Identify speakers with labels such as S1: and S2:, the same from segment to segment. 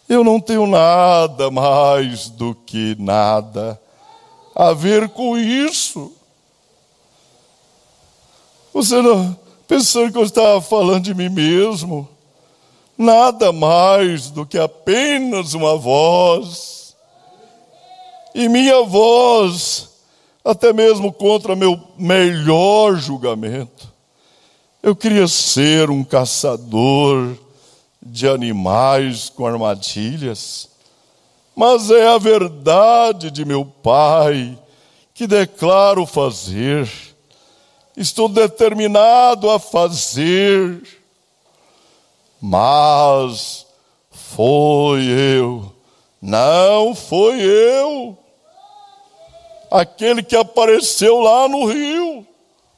S1: Eu não tenho nada mais do que nada a ver com isso. Você não pensando que eu estava falando de mim mesmo? Nada mais do que apenas uma voz. E minha voz, até mesmo contra meu melhor julgamento. Eu queria ser um caçador de animais com armadilhas, mas é a verdade de meu Pai que declaro fazer. Estou determinado a fazer, mas não foi eu, aquele que apareceu lá no rio.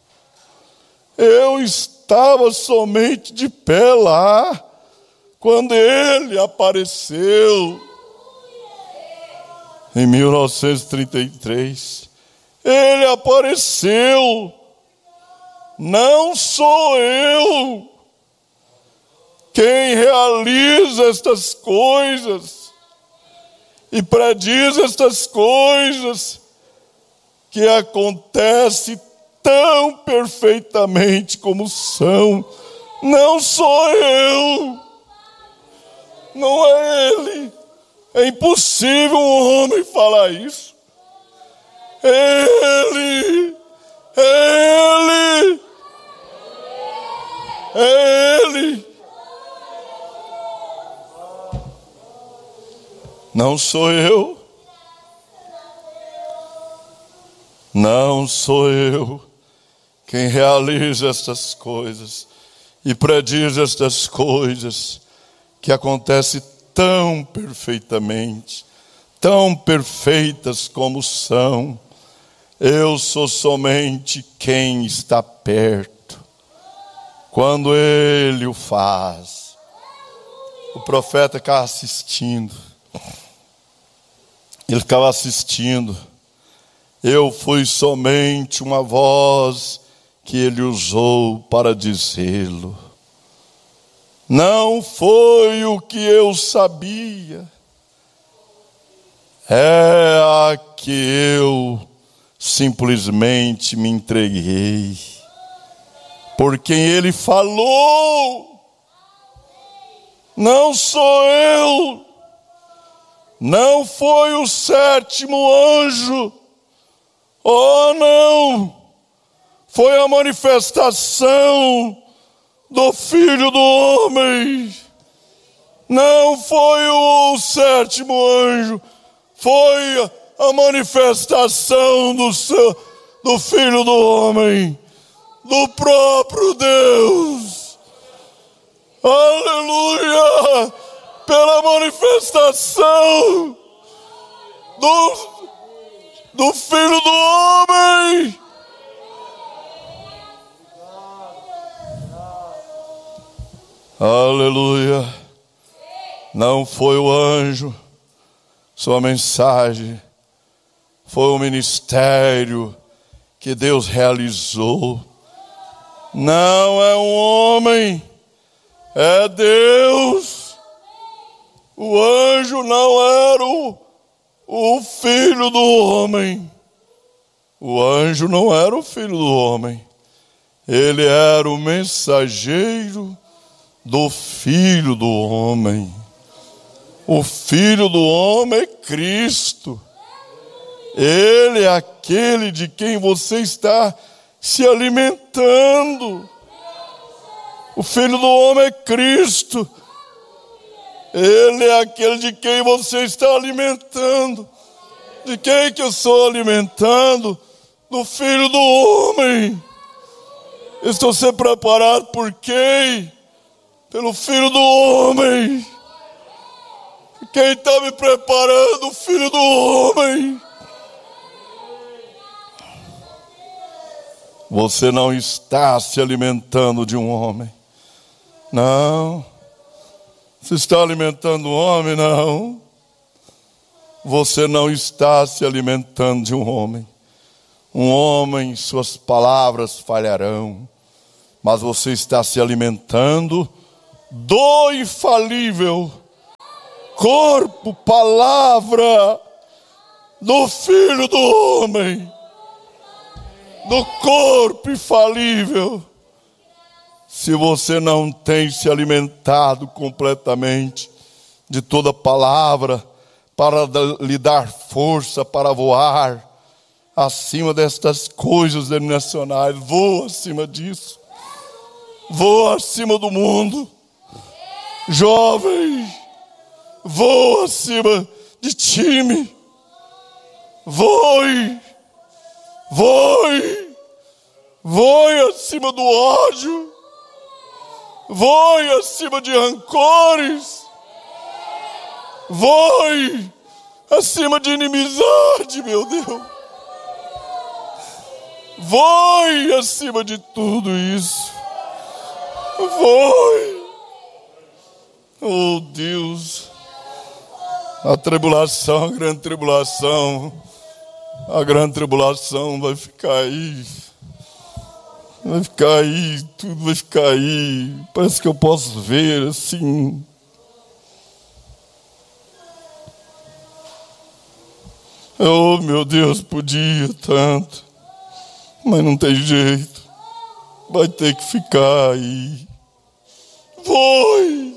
S1: Eu estava somente de pé lá, quando ele apareceu, em 1933, ele apareceu, não sou eu quem realiza estas coisas e prediz estas coisas que acontecem tão perfeitamente como são. Não sou eu, não é ele. É impossível um homem falar isso. Ele. Não sou eu. Não sou eu quem realiza estas coisas e prediz estas coisas que acontecem tão perfeitamente, tão perfeitas como são. Eu sou somente quem está perto, quando ele o faz. O profeta ficava assistindo. Ele ficava assistindo. Eu fui somente uma voz que ele usou para dizê-lo. Não foi o que eu sabia. É a que eu simplesmente me entreguei. Por quem ele falou. Não sou eu. Não foi o sétimo anjo. Oh, não. Foi a manifestação do Filho do Homem. Não foi o sétimo anjo. Foi a manifestação do Filho do Homem. Do próprio Deus. Aleluia. Pela manifestação do Filho do Homem. Aleluia. Não foi o anjo, sua mensagem, foi o ministério que Deus realizou. Não é um homem, é Deus. O anjo não era o filho do homem. O anjo não era o filho do homem. Ele era o mensageiro do Filho do Homem. O Filho do Homem é Cristo. Ele é aquele de quem você está se alimentando. O Filho do Homem é Cristo. Ele é aquele de quem você está alimentando. De quem que eu estou alimentando? Do Filho do Homem. Estou sendo preparado por quem? Pelo Filho do Homem. Quem está me preparando? O Filho do Homem. Você não está se alimentando de um homem. Não. Você está alimentando um homem? Não. Você não está se alimentando de um homem. Um homem, suas palavras falharão. Mas você está se alimentando do infalível, corpo, palavra do Filho do Homem, do corpo infalível. Se você não tem se alimentado completamente de toda palavra para lhe dar força para voar acima destas coisas denominacionais, voa acima disso, voa acima do mundo. Jovem, voa acima de time, voe acima do ódio, voe acima de rancores, voe acima de inimizade, meu Deus, voe acima de tudo isso, voe. Oh Deus, a tribulação, a grande tribulação vai ficar aí. Vai ficar aí, tudo vai ficar aí. Parece que eu posso ver assim. Oh meu Deus, podia tanto, mas não tem jeito. Vai ter que ficar aí. Voe!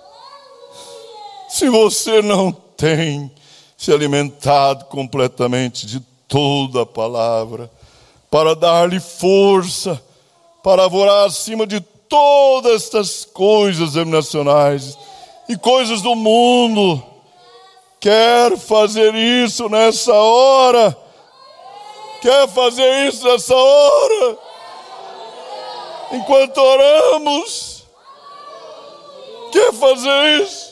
S1: Se você não tem se alimentado completamente de toda a palavra, para dar-lhe força, para voar acima de todas estas coisas nacionais e coisas do mundo, quer fazer isso nessa hora? Quer fazer isso nessa hora? Enquanto oramos, quer fazer isso?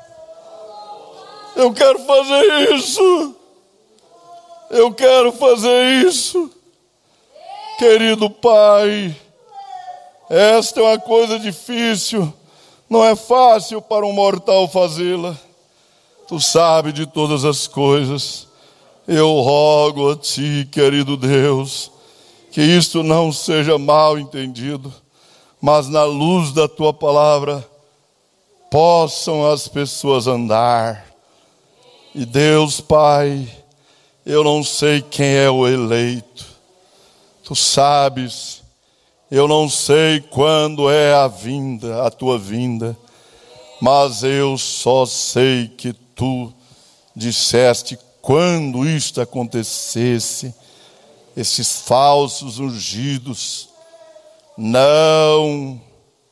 S1: Eu quero fazer isso. Eu quero fazer isso. Querido Pai, esta é uma coisa difícil. Não é fácil para um mortal fazê-la. Tu sabes de todas as coisas. Eu rogo a Ti, querido Deus, que isto não seja mal entendido, mas na luz da Tua palavra possam as pessoas andar. E Deus, Pai, eu não sei quem é o eleito. Tu sabes, eu não sei quando é a tua vinda, mas eu só sei que Tu disseste quando isto acontecesse, esses falsos ungidos, não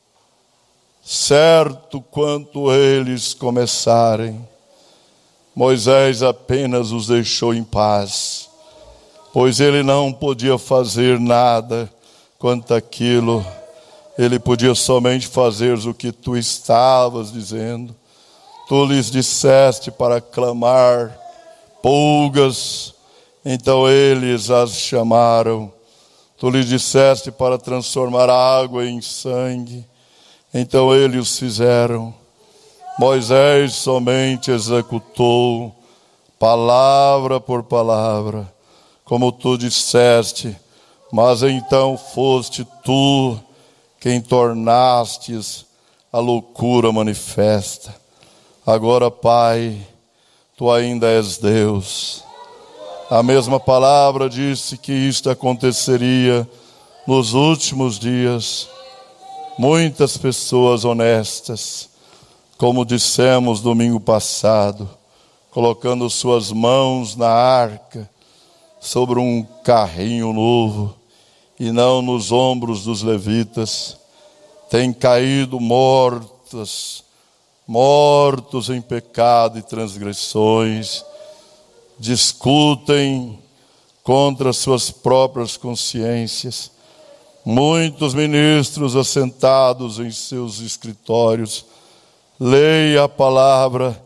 S1: certo quanto eles começarem, Moisés apenas os deixou em paz, pois ele não podia fazer nada quanto aquilo, ele podia somente fazer o que tu estavas dizendo. Tu lhes disseste para clamar pulgas, então eles as chamaram. Tu lhes disseste para transformar água em sangue, então eles os fizeram. Moisés somente executou, palavra por palavra, como tu disseste, mas então foste tu quem tornastes a loucura manifesta. Agora, Pai, tu ainda és Deus. A mesma palavra disse que isto aconteceria nos últimos dias. Muitas pessoas honestas, como dissemos domingo passado, colocando suas mãos na arca, sobre um carrinho novo, e não nos ombros dos levitas, têm caído mortos em pecado e transgressões, discutem contra suas próprias consciências. Muitos ministros assentados em seus escritórios leem a palavra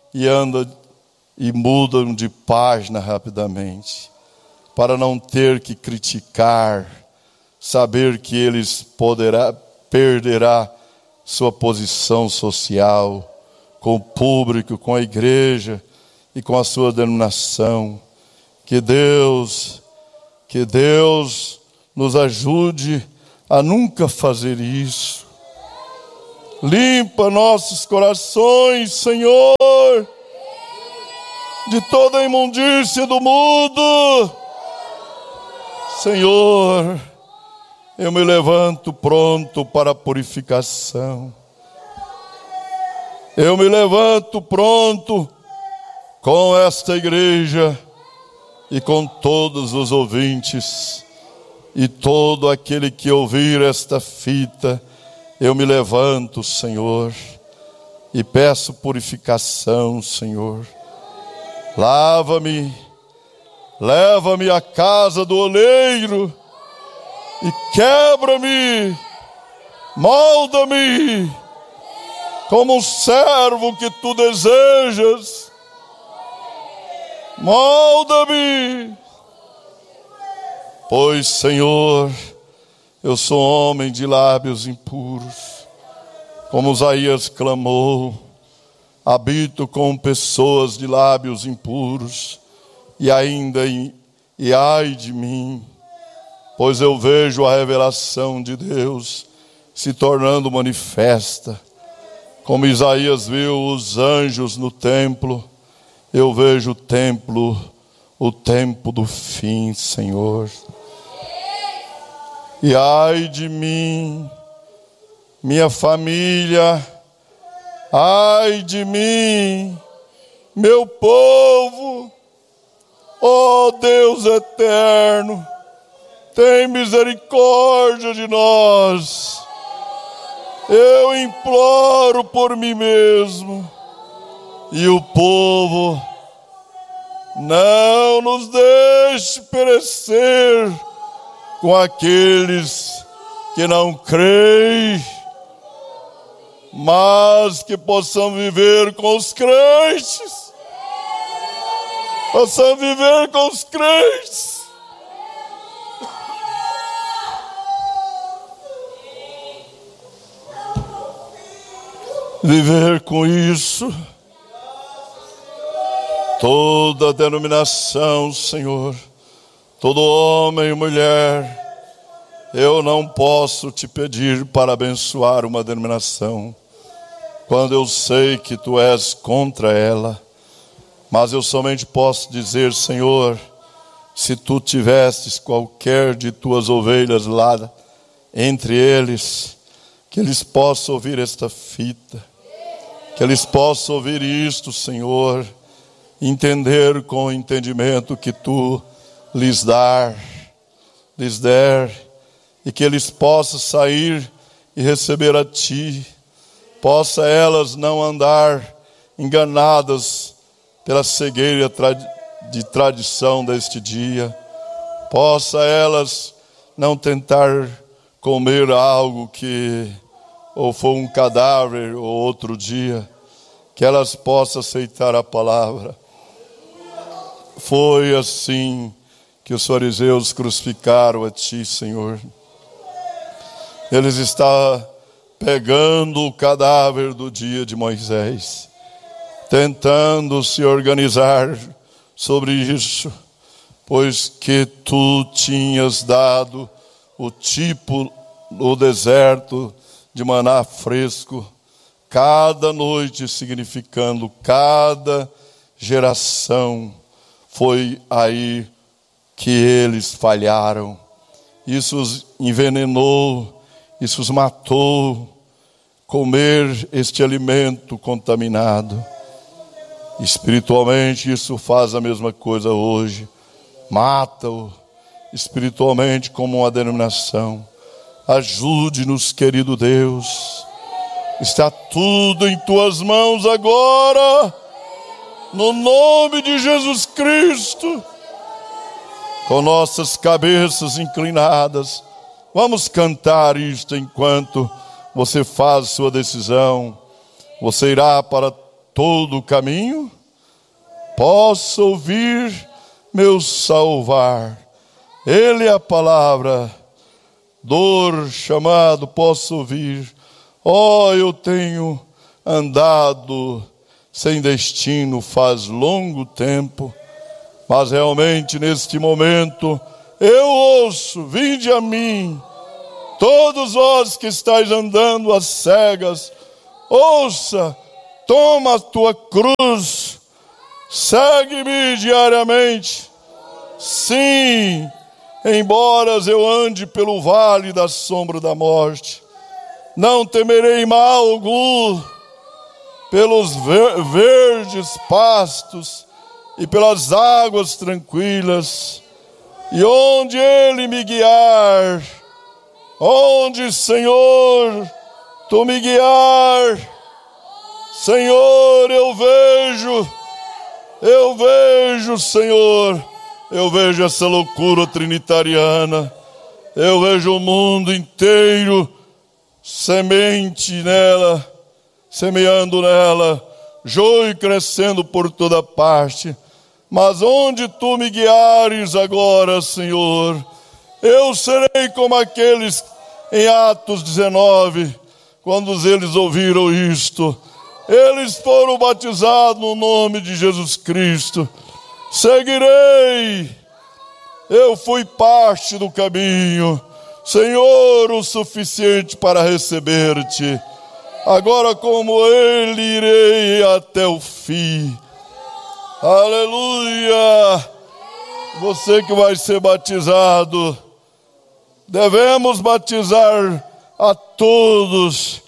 S1: e mudam de página rapidamente, para não ter que criticar, saber que eles perderá sua posição social com o público, com a igreja e com a sua denominação. Que Deus nos ajude a nunca fazer isso. Limpa nossos corações, Senhor, de toda a imundícia do mundo. Senhor, eu me levanto pronto para a purificação. Eu me levanto pronto com esta igreja e com todos os ouvintes e todo aquele que ouvir esta fita. Eu me levanto, Senhor, e peço purificação, Senhor. Lava-me, leva-me à casa do oleiro e quebra-me, molda-me como um servo que tu desejas. Molda-me, pois, Senhor, eu sou homem de lábios impuros, como Isaías clamou. Habito com pessoas de lábios impuros, e ai de mim, pois eu vejo a revelação de Deus se tornando manifesta. Como Isaías viu os anjos no templo, eu vejo o tempo do fim, Senhor. E ai de mim, minha família, ai de mim, meu povo. Ó Deus eterno, tem misericórdia de nós. Eu imploro por mim mesmo e o povo. Não nos deixe perecer com aqueles que não creem, mas que possamos viver com os crentes. Possamos viver com os crentes. Viver com isso. Toda denominação, Senhor, todo homem e mulher, eu não posso te pedir para abençoar uma denominação, quando eu sei que tu és contra ela. Mas eu somente posso dizer, Senhor, se tu tivesses qualquer de tuas ovelhas lá entre eles, que eles possam ouvir esta fita, que eles possam ouvir isto, Senhor, entender com o entendimento que tu lhes der, e que eles possam sair e receber a ti, possa elas não andar enganadas pela cegueira de tradição deste dia, possa elas não tentar comer algo que ou foi um cadáver ou outro dia, que elas possam aceitar a palavra. Foi assim que os fariseus crucificaram a ti, Senhor. Eles estavam pegando o cadáver do dia de Moisés, tentando se organizar sobre isso, pois que tu tinhas dado o tipo no deserto de maná fresco, cada noite significando cada geração. Foi aí que eles falharam. Isso os envenenou, isso os matou. Comer este alimento contaminado. Espiritualmente isso faz a mesma coisa hoje. Mata-o espiritualmente como uma denominação. Ajude-nos, querido Deus. Está tudo em tuas mãos agora. No nome de Jesus Cristo, com nossas cabeças inclinadas, vamos cantar isto enquanto você faz sua decisão. Você irá para todo o caminho? Posso ouvir meu salvar. Ele é a palavra. Dor chamado, posso ouvir. Oh, eu tenho andado sem destino faz longo tempo, mas realmente neste momento eu ouço, vinde a mim, todos vós que estáis andando às cegas ouça, toma a tua cruz, segue-me diariamente. Sim, embora eu ande pelo vale da sombra da morte, não temerei mal algum, pelos verdes pastos e pelas águas tranquilas, e onde Ele me guiar, onde, Senhor, Tu me guiar, Senhor, eu vejo, Senhor, eu vejo essa loucura trinitariana, eu vejo o mundo inteiro semeando nela, joio crescendo por toda parte. Mas onde Tu me guiares agora, Senhor, eu serei como aqueles em Atos 19, quando eles ouviram isto. Eles foram batizados no nome de Jesus Cristo. Seguirei. Eu fui parte do caminho, Senhor, o suficiente para receber-te. Agora, como Ele, irei até o fim. Aleluia! Você que vai ser batizado, devemos batizar a todos.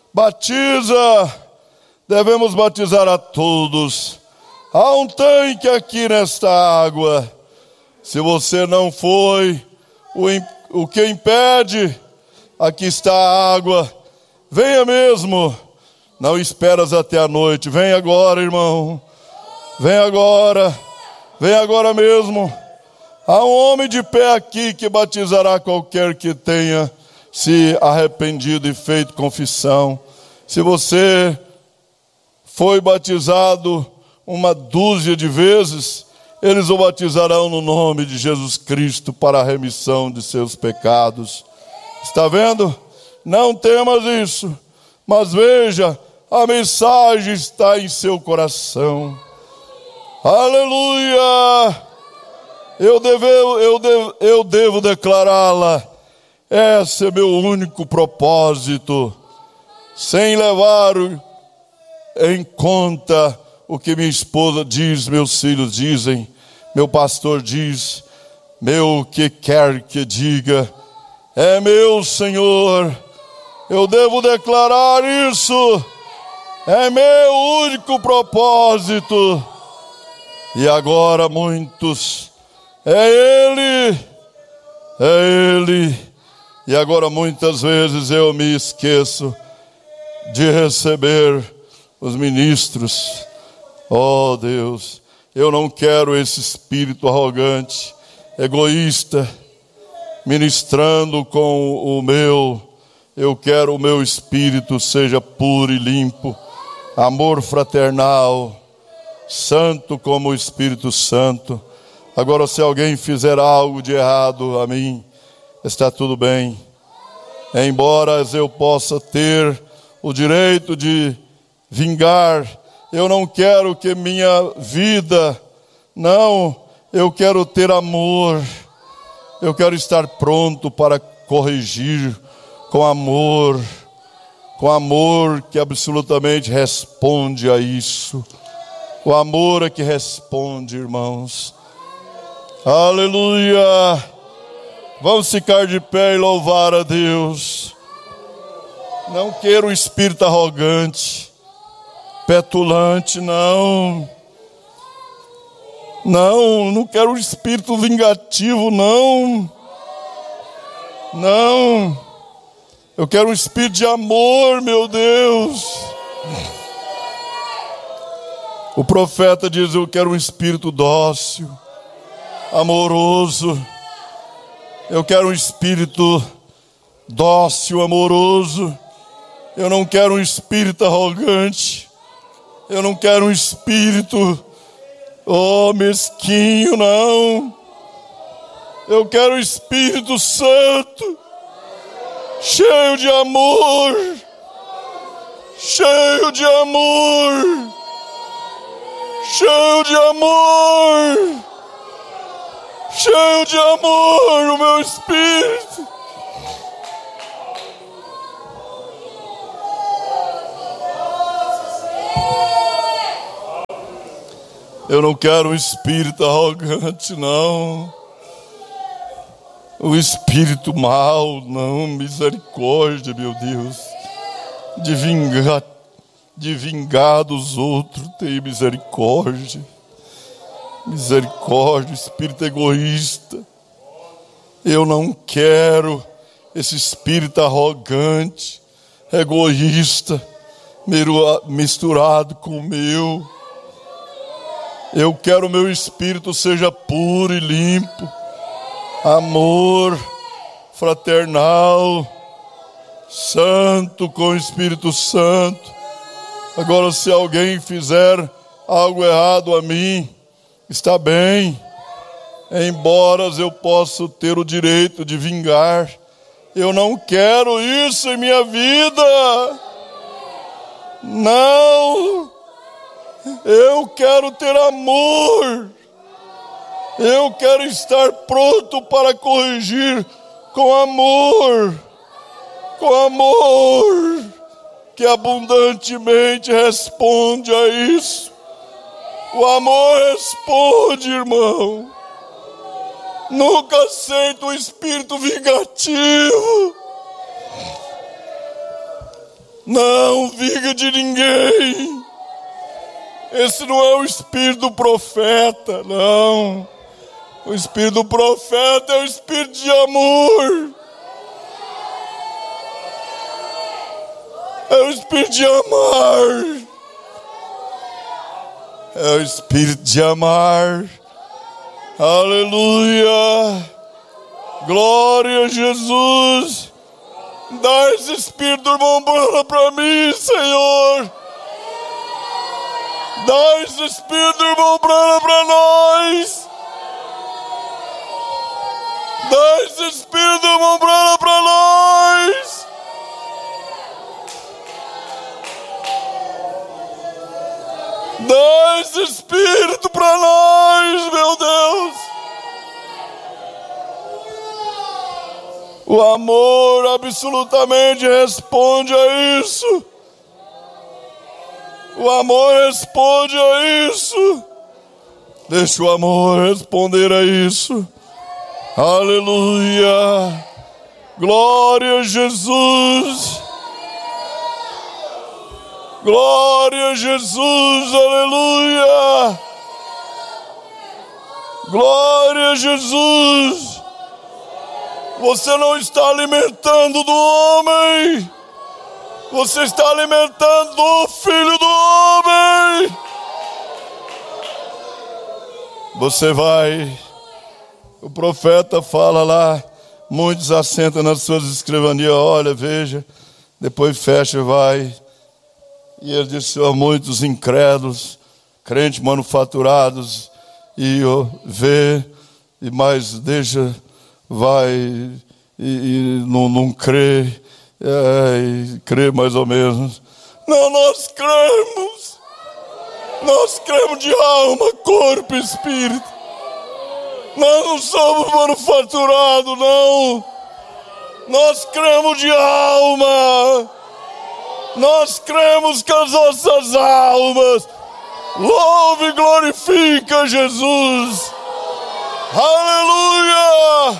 S1: Devemos batizar a todos. Há um tanque aqui nesta água. Se você não foi, o que impede? Aqui está a água. Venha mesmo. Não esperas até a noite. Vem agora, irmão. Vem agora mesmo. Há um homem de pé aqui que batizará qualquer que tenha se arrependido e feito confissão. Se você foi batizado uma dúzia de vezes, eles o batizarão no nome de Jesus Cristo para a remissão de seus pecados. Está vendo? Não temas isso, mas veja, a mensagem está em seu coração. Aleluia! Eu devo declará-la. Esse é meu único propósito, sem levar em conta o que minha esposa diz, meus filhos dizem, meu pastor diz, meu que quer que diga, é meu Senhor. Eu devo declarar isso. É meu único propósito. E agora muitos, é Ele. E agora muitas vezes eu me esqueço de receber os ministros. Oh Deus, eu não quero esse espírito arrogante, egoísta, ministrando com o meu. Eu quero o meu espírito seja puro e limpo, amor fraternal, santo como o Espírito Santo. Agora, se alguém fizer algo de errado a mim, está tudo bem. Embora eu possa ter o direito de vingar, eu não quero que minha vida, não, eu quero ter amor. Eu quero estar pronto para corrigir com amor que absolutamente responde a isso. O amor é que responde, irmãos. Aleluia! Vamos ficar de pé e louvar a Deus. Não quero um espírito arrogante, petulante, não. Não quero um espírito vingativo, não. Eu quero um espírito de amor, meu Deus. O profeta diz: eu quero um espírito dócil, amoroso. Eu quero um espírito dócil, amoroso. Eu não quero um espírito arrogante. Eu não quero um espírito, mesquinho, não. Eu quero um Espírito Santo, cheio de amor, cheio de amor, cheio de amor, cheio de amor, o meu espírito. Eu não quero um espírito arrogante, não. O espírito mau, não. Misericórdia, meu Deus. De vingar dos outros, tem misericórdia. Misericórdia, espírito egoísta. Eu não quero esse espírito arrogante, egoísta, misturado com o meu. Eu quero o meu espírito seja puro e limpo. Amor fraternal, santo com o Espírito Santo. Agora, se alguém fizer algo errado a mim, está bem. Embora eu possa ter o direito de vingar, eu não quero isso em minha vida. Não. Eu quero ter amor. Eu quero estar pronto para corrigir com amor. Com amor que abundantemente responde a isso. O amor responde, irmão. Nunca aceita o espírito vingativo. Não vinga de ninguém. Esse não é o espírito do profeta, não. O espírito do profeta é o espírito de amor. É o espírito de amar. É o espírito de amar. Aleluia. Glória a Jesus. Dá esse espírito do irmão Branham para mim, Senhor. Dá esse espírito do irmão Branham para nós. Dá esse espírito do irmão Branham para nós. Dá esse espírito para nós, meu Deus. O amor absolutamente responde a isso. O amor responde a isso. Deixa o amor responder a isso. Aleluia. Glória a Jesus. Glória a Jesus. Aleluia. Glória a Jesus. Você não está alimentando do homem. Você está alimentando do Filho do Homem. Você vai. O profeta fala lá. Muitos assentam nas suas escrivanias. Olha, veja. Depois fecha e vai. E ele disse a muitos incrédulos, crentes manufaturados. E vê. E mais deixa. Vai. E não crê. Crê mais ou menos. Não, nós cremos. Nós cremos de alma, corpo e espírito. Nós não somos manufaturados, não. Nós cremos de alma. Nós cremos que as nossas almas louve e glorifica Jesus. Aleluia.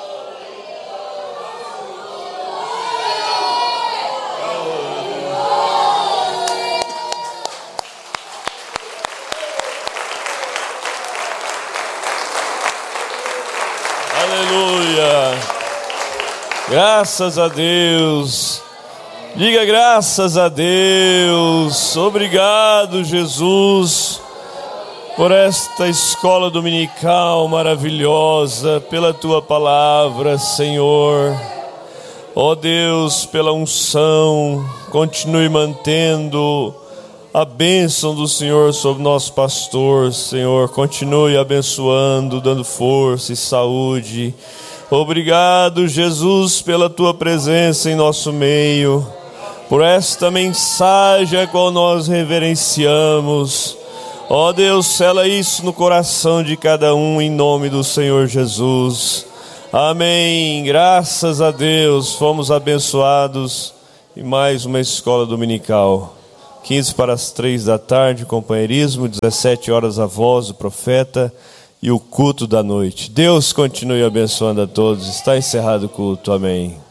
S2: Aleluia. Graças a Deus. Diga graças a Deus. Obrigado, Jesus, por esta escola dominical maravilhosa, pela tua palavra, Senhor. Ó Deus, pela unção, continue mantendo a bênção do Senhor sobre nosso pastor, Senhor. Continue abençoando, dando força e saúde. Obrigado, Jesus, pela tua presença em nosso meio, por esta mensagem a qual nós reverenciamos. Ó Deus, sela isso no coração de cada um em nome do Senhor Jesus. Amém. Graças a Deus, fomos abençoados em mais uma escola dominical. 15 para as 3 da tarde, companheirismo, 17 horas a voz do profeta e o culto da noite. Deus continue abençoando a todos. Está encerrado o culto. Amém.